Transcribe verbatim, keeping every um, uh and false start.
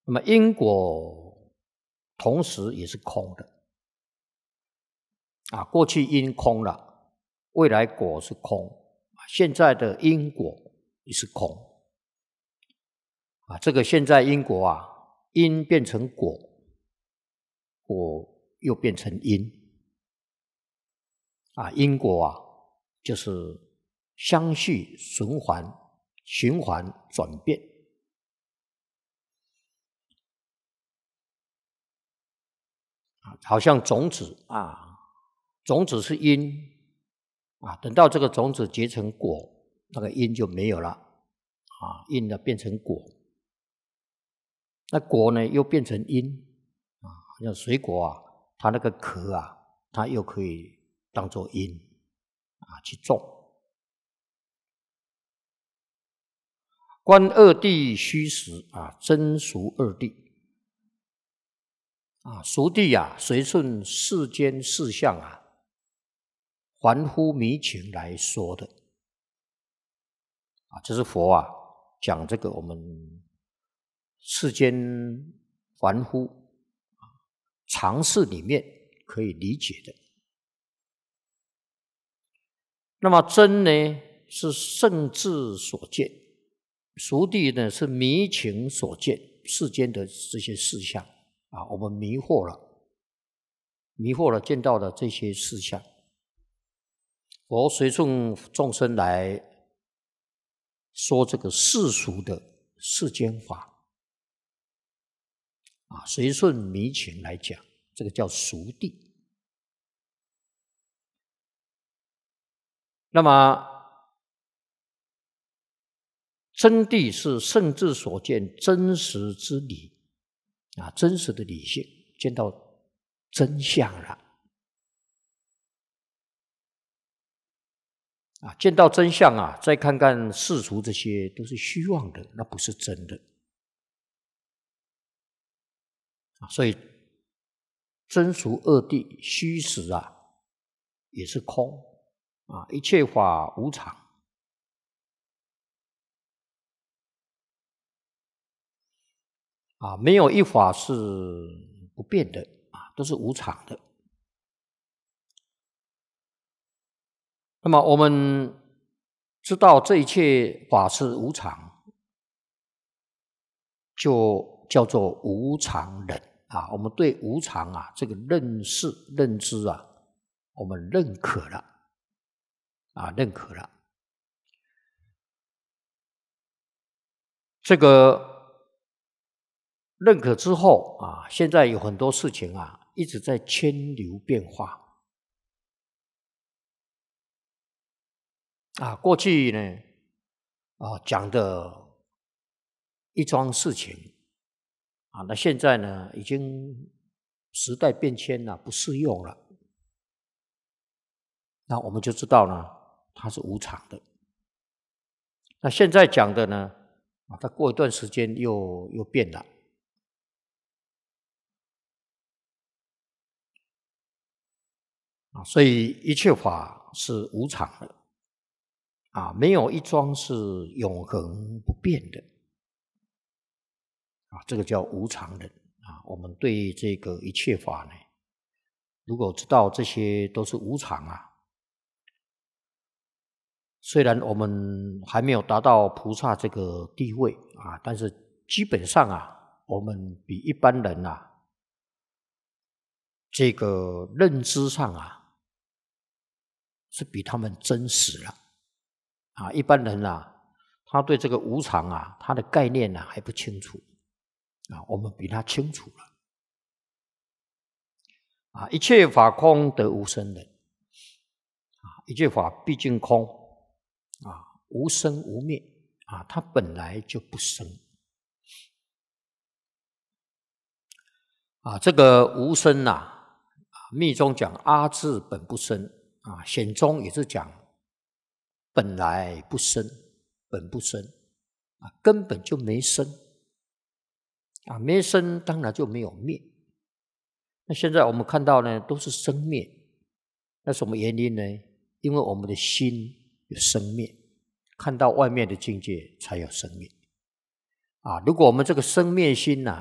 那么因果同时也是空的啊，过去因空了，未来果是空，现在的因果也是空啊。这个现在因果啊，因变成果，果又变成因啊，因果啊就是相续循环、循环转变啊，好像种子啊，种子是因啊，等到这个种子结成果，那个因就没有了啊，因呢变成果，那果呢又变成因啊，像水果啊，它那个壳啊，它又可以当作因啊去种。观二谛虚实啊，真俗二谛啊，俗谛啊，随顺世间事相啊，凡夫迷情来说的啊，这是佛啊讲这个我们世间凡夫啊常识里面可以理解的。那么真呢是圣智所见，俗谛呢是迷情所见，世间的这些事项啊，我们迷惑了，迷惑了见到的这些事项，佛随顺众生来说这个世俗的世间法啊，随顺迷情来讲，这个叫俗谛。那么真谛是圣智所见真实之理啊，真实的理性，见到真相了啊，见到真相啊，再看看世俗这些都是虚妄的，那不是真的啊。所以真俗二谛虚实啊，也是空啊，一切法无常啊，没有一法是不变的啊，都是无常的。那么我们知道这一切法是无常，就叫做无常忍啊。我们对无常啊这个认识认知啊，我们认可了啊，认可了。这个认可之后啊，现在有很多事情啊一直在迁流变化啊。过去呢啊讲的一桩事情啊，那现在呢已经时代变迁了，不适用了，那我们就知道呢它是无常的。那现在讲的呢啊，它过一段时间又又变了啊，所以一切法是无常的啊，没有一桩是永恒不变的啊，这个叫无常忍啊。我们对这个一切法呢，如果知道这些都是无常啊，虽然我们还没有达到菩萨这个地位啊，但是基本上啊，我们比一般人啊，这个认知上啊，是比他们真实了啊。一般人啊，他对这个无常啊，他的概念啊还不清楚啊，我们比他清楚了啊。一切法空得无生忍啊，一切法毕竟空啊，无生无灭啊，它本来就不生啊。这个无生啊，密宗讲阿字本不生啊，显宗也是讲本来不生，本不生啊，根本就没生啊，没生当然就没有灭。那现在我们看到呢，都是生灭，那什么原因呢？因为我们的心有生灭，看到外面的境界才有生灭啊。如果我们这个生灭心啊